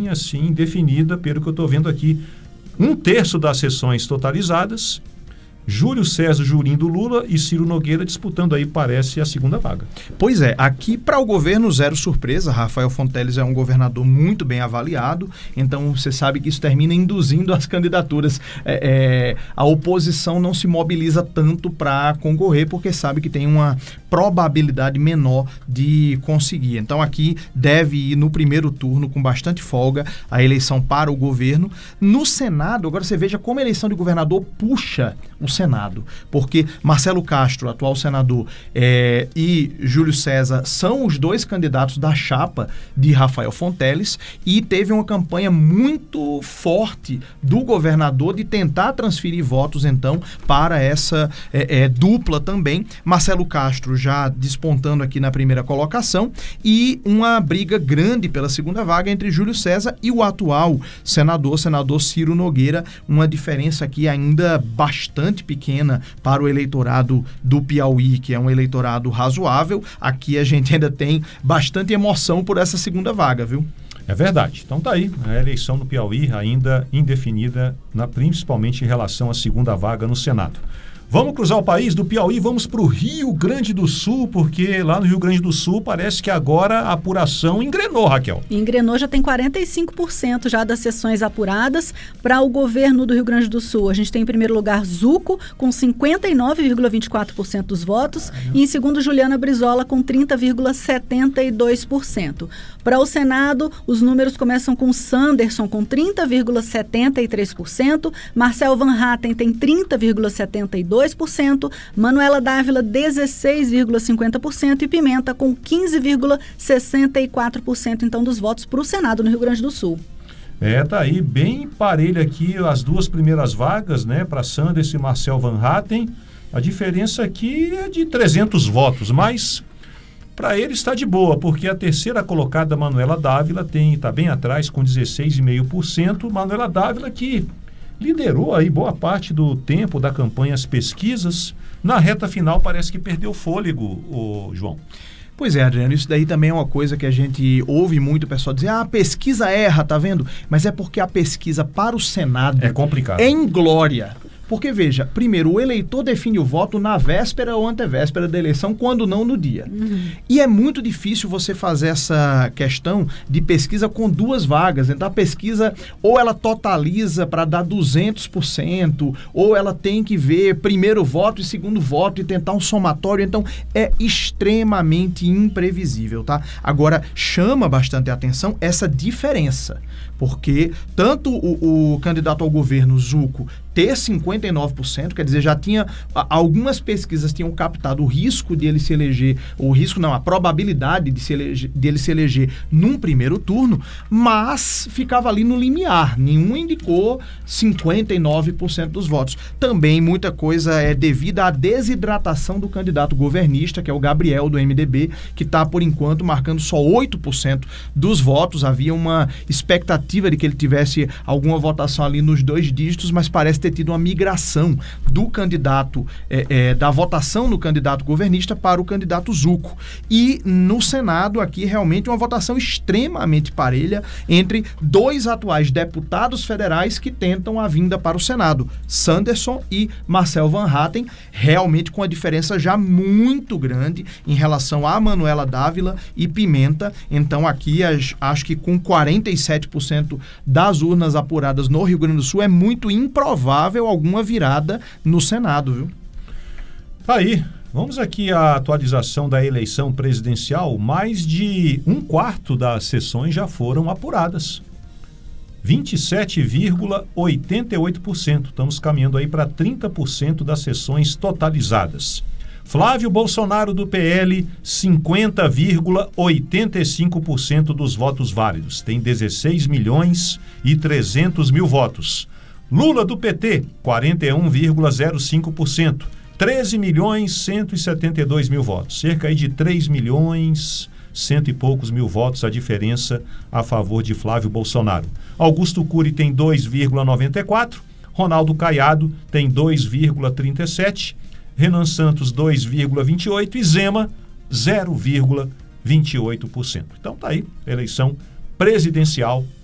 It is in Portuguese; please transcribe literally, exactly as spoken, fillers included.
campanha assim definida, pelo que eu estou vendo aqui. Um terço das sessões totalizadas, Júlio César Jurim do Lula e Ciro Nogueira disputando aí, parece, a segunda vaga. Pois é, aqui para o governo zero surpresa. Rafael Fonteles é um governador muito bem avaliado, então você sabe que isso termina induzindo as candidaturas. É, é, a oposição não se mobiliza tanto para concorrer, porque sabe que tem uma probabilidade menor de conseguir. Então aqui deve ir no primeiro turno com bastante folga a eleição para o governo. No Senado, agora você veja como a eleição de governador puxa o Senado, porque Marcelo Castro, atual senador, é, e Júlio César são os dois candidatos da chapa de Rafael Fonteles, e teve uma campanha muito forte do governador de tentar transferir votos, então, para essa é, é, dupla também. Marcelo Castro já despontando aqui na primeira colocação, e uma briga grande pela segunda vaga entre Júlio César e o atual senador, senador Ciro Nogueira, uma diferença aqui ainda bastante pequena para o eleitorado do Piauí, que é um eleitorado razoável. Aqui a gente ainda tem bastante emoção por essa segunda vaga, viu? É verdade. Então tá aí, a eleição no Piauí ainda indefinida, na, principalmente em relação à segunda vaga no Senado. Vamos cruzar o país do Piauí, vamos para o Rio Grande do Sul, porque lá no Rio Grande do Sul parece que agora a apuração engrenou, Raquel. Engrenou, já tem quarenta e cinco por cento já das sessões apuradas para o governo do Rio Grande do Sul. A gente tem em primeiro lugar Zuco, com cinquenta e nove vírgula vinte e quatro por cento dos votos, ah, e em segundo Juliana Brizola, com trinta vírgula setenta e dois por cento. Para o Senado, os números começam com Sanderson, com trinta vírgula setenta e três por cento, Marcel Van Hatten tem trinta vírgula setenta e dois por cento, dois por cento, Manuela Dávila dezesseis vírgula cinquenta por cento e Pimenta com quinze vírgula sessenta e quatro por cento então dos votos para o Senado no Rio Grande do Sul. É, tá aí bem parelho aqui as duas primeiras vagas, né, para Sanderson e Marcel Van Hatten. A diferença aqui é de trezentos votos, mas para ele está de boa, porque a terceira colocada, Manuela Dávila, tem, está bem atrás com dezesseis vírgula cinco por cento. Manuela Dávila que liderou aí boa parte do tempo da campanha as pesquisas. Na reta final parece que perdeu fôlego, o João. Pois é, Adriano, isso daí também é uma coisa que a gente ouve muito o pessoal dizer, ah, a pesquisa erra, tá vendo? Mas é porque a pesquisa para o Senado é complicado. É inglória. Porque, veja, primeiro, o eleitor define o voto na véspera ou antevéspera da eleição, quando não no dia. Uhum. E é muito difícil você fazer essa questão de pesquisa com duas vagas. Então, a pesquisa, ou ela totaliza para dar duzentos por cento, ou ela tem que ver primeiro voto e segundo voto e tentar um somatório. Então, é extremamente imprevisível, tá? Agora, chama bastante a atenção essa diferença. Porque tanto o, o candidato ao governo, Zuco, ter cinquenta e nove por cento, quer dizer, já tinha, algumas pesquisas tinham captado o risco de ele se eleger, o risco não, a probabilidade de, se eleger, de ele se eleger num primeiro turno, mas ficava ali no limiar, nenhum indicou cinquenta e nove por cento dos votos. Também muita coisa é devida à desidratação do candidato governista, que é o Gabriel do M D B, que está, por enquanto, marcando só oito por cento dos votos. Havia uma expectativa de que ele tivesse alguma votação ali nos dois dígitos, mas parece ter tido uma migração do candidato, é, é, da votação no candidato governista para o candidato Zuco. E no Senado aqui realmente uma votação extremamente parelha entre dois atuais deputados federais que tentam a vinda para o Senado, Sanderson e Marcel Van Hatten, realmente com a diferença já muito grande em relação a Manuela Dávila e Pimenta. Então aqui acho que com quarenta e sete por cento das urnas apuradas no Rio Grande do Sul é muito improvável alguma virada no Senado, viu? Tá aí. Vamos aqui à atualização da eleição presidencial. Mais de um quarto das sessões já foram apuradas. vinte e sete vírgula oitenta e oito por cento. Estamos caminhando aí para trinta por cento das sessões totalizadas. Flávio Bolsonaro, do P L, cinquenta vírgula oitenta e cinco por cento dos votos válidos. Tem dezesseis milhões e trezentos mil votos. Lula, do P T, quarenta e um vírgula zero cinco por cento. treze milhões cento e setenta e dois mil votos. Cerca aí de três milhões cento e poucos mil votos a diferença a favor de Flávio Bolsonaro. Augusto Cury tem dois vírgula noventa e quatro. Ronaldo Caiado tem dois vírgula trinta e sete. Renan Santos, dois vírgula vinte e oito e Zema, zero vírgula vinte e oito por cento. Então tá aí, eleição presidencial